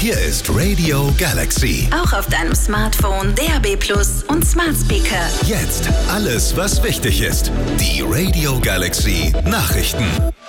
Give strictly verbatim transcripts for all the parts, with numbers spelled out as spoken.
Hier ist Radio Galaxy. Auch auf deinem Smartphone, D A B Plus und Smart Speaker. Jetzt alles, was wichtig ist. Die Radio Galaxy Nachrichten.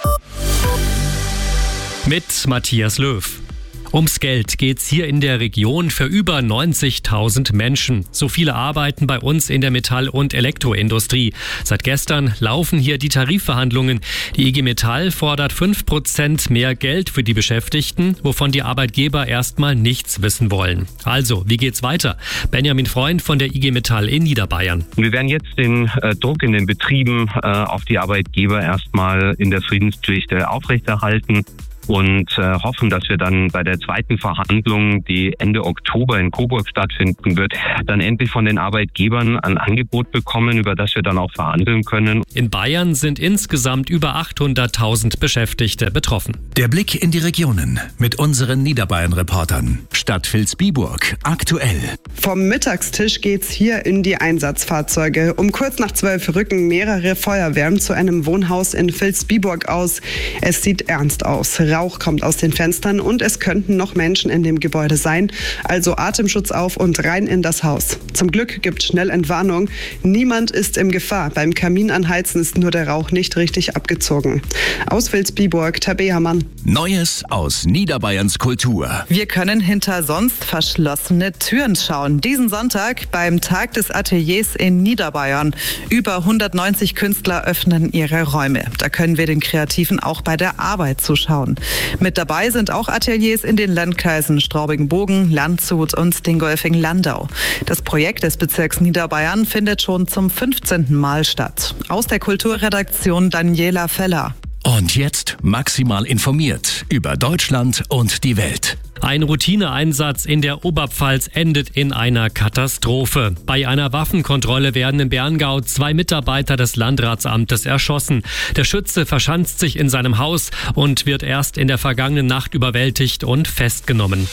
Mit Matthias Löw. Ums Geld geht's hier in der Region für über neunzigtausend Menschen. So viele arbeiten bei uns in der Metall- und Elektroindustrie. Seit gestern laufen hier die Tarifverhandlungen. Die I G Metall fordert fünf Prozent mehr Geld für die Beschäftigten, wovon die Arbeitgeber erstmal nichts wissen wollen. Also, wie geht's weiter? Benjamin Freund von der I G Metall in Niederbayern. Wir werden jetzt den äh, Druck in den Betrieben äh, auf die Arbeitgeber erstmal in der Friedenspflicht äh, aufrechterhalten. Und äh, hoffen, dass wir dann bei der zweiten Verhandlung, die Ende Oktober in Coburg stattfinden wird, dann endlich von den Arbeitgebern ein Angebot bekommen, über das wir dann auch verhandeln können. In Bayern sind insgesamt über achthunderttausend Beschäftigte betroffen. Der Blick in die Regionen mit unseren Niederbayern-Reportern. Stadt Vilsbiburg aktuell. Vom Mittagstisch geht's hier in die Einsatzfahrzeuge. Um kurz nach zwölf rücken mehrere Feuerwehren zu einem Wohnhaus in Vilsbiburg aus. Es sieht ernst aus. Rauch kommt aus den Fenstern und es könnten noch Menschen in dem Gebäude sein. Also Atemschutz auf und rein in das Haus. Zum Glück gibt schnell Entwarnung. Niemand ist in Gefahr. Beim Kamin anheizen ist nur der Rauch nicht richtig abgezogen. Aus Vilsbiburg, Tabea Mann. Neues aus Niederbayerns Kultur. Wir können hinter sonst verschlossene Türen schauen. Diesen Sonntag beim Tag des Ateliers in Niederbayern. Über hundertneunzig Künstler öffnen ihre Räume. Da können wir den Kreativen auch bei der Arbeit zuschauen. Mit dabei sind auch Ateliers in den Landkreisen Straubing-Bogen, Landshut und Dingolfing-Landau. Das Projekt des Bezirks Niederbayern findet schon zum fünfzehnten Mal statt. Aus der Kulturredaktion Daniela Feller. Und jetzt maximal informiert über Deutschland und die Welt. Ein Routineeinsatz in der Oberpfalz endet in einer Katastrophe. Bei einer Waffenkontrolle werden im Berngau zwei Mitarbeiter des Landratsamtes erschossen. Der Schütze verschanzt sich in seinem Haus und wird erst in der vergangenen Nacht überwältigt und festgenommen.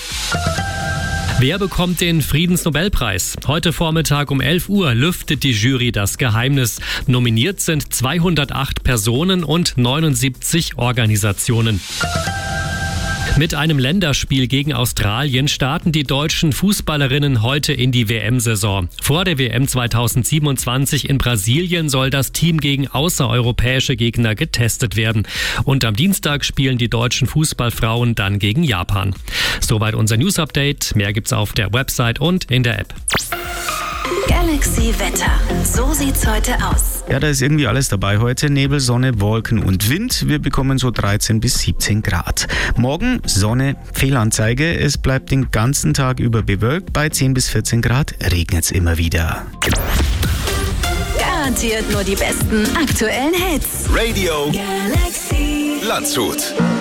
Wer bekommt den Friedensnobelpreis? Heute Vormittag um elf Uhr lüftet die Jury das Geheimnis. Nominiert sind zweihundertacht Personen und neunundsiebzig Organisationen. Mit einem Länderspiel gegen Australien starten die deutschen Fußballerinnen heute in die W M-Saison. Vor der W M zweitausendsiebenundzwanzig in Brasilien soll das Team gegen außereuropäische Gegner getestet werden. Und am Dienstag spielen die deutschen Fußballfrauen dann gegen Japan. Soweit unser News-Update. Mehr gibt's auf der Website und in der App. Galaxy Wetter. So sieht's heute aus. Ja, da ist irgendwie alles dabei heute. Nebel, Sonne, Wolken und Wind. Wir bekommen so dreizehn bis siebzehn Grad. Morgen Sonne, Fehlanzeige. Es bleibt den ganzen Tag über bewölkt. Bei zehn bis vierzehn Grad regnet's immer wieder. Garantiert nur die besten aktuellen Hits. Radio Galaxy Landshut.